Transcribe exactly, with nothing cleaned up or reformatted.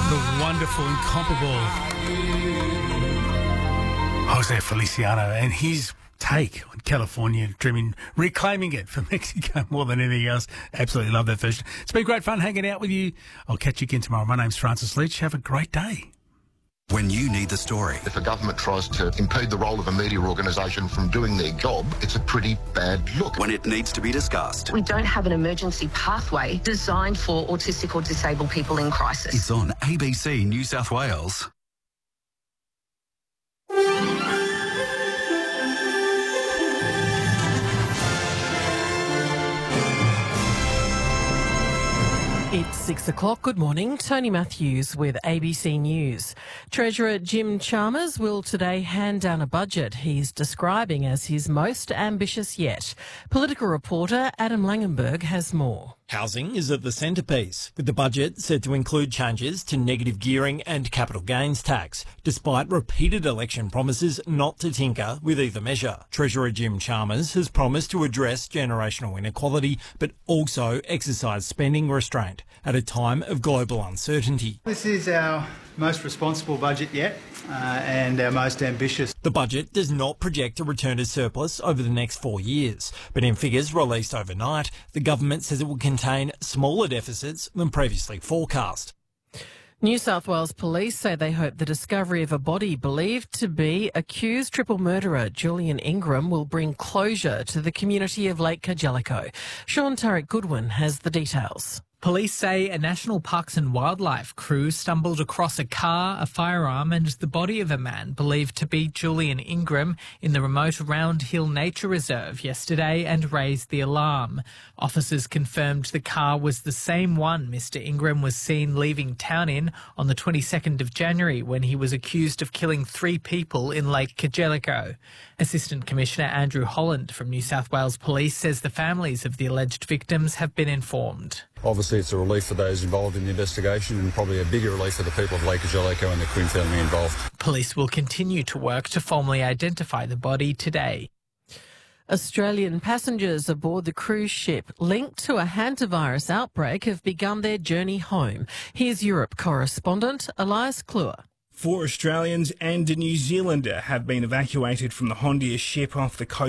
The wonderful, incomparable Jose Feliciano and his take on California Dreaming, reclaiming it for Mexico more than anything else. Absolutely love that version. It's been great fun hanging out with you. I'll catch you again tomorrow. My name's Francis Leach. Have a great day. When you need the story. If a government tries to impede the role of a media organisation from doing their job, it's a pretty bad look. When it needs to be discussed. We don't have an emergency pathway designed for autistic or disabled people in crisis. It's on A B C New South Wales. It's six o'clock. Good morning. Tony Matthews with A B C News. Treasurer Jim Chalmers will today hand down a budget he's describing as his most ambitious yet. Political reporter Adam Langenberg has more. Housing is at the centrepiece, with the budget set to include changes to negative gearing and capital gains tax, despite repeated election promises not to tinker with either measure. Treasurer Jim Chalmers has promised to address generational inequality, but also exercise spending restraint at a time of global uncertainty. This is our most responsible budget yet uh, and our most ambitious. The budget does not project a return to surplus over the next four years, but in figures released overnight, the government says it will contain smaller deficits than previously forecast. New South Wales police say they hope the discovery of a body believed to be accused triple murderer Julian Ingram will bring closure to the community of Lake Cargellico. Sean Tarek Goodwin has the details. Police say a National Parks and Wildlife crew stumbled across a car, a firearm and the body of a man believed to be Julian Ingram in the remote Round Hill Nature Reserve yesterday and raised the alarm. Officers confirmed the car was the same one Mister Ingram was seen leaving town in on the twenty-second of January when he was accused of killing three people in Lake Cargellico. Assistant Commissioner Andrew Holland from New South Wales Police says the families of the alleged victims have been informed. Obviously, it's a relief for those involved in the investigation and probably a bigger relief for the people of Lake Cargellico and the Quinn family involved. Police will continue to work to formally identify the body today. Australian passengers aboard the cruise ship linked to a hantavirus outbreak have begun their journey home. Here's Europe correspondent Elias Kluwer. Four Australians and a New Zealander have been evacuated from the Hondia ship off the coast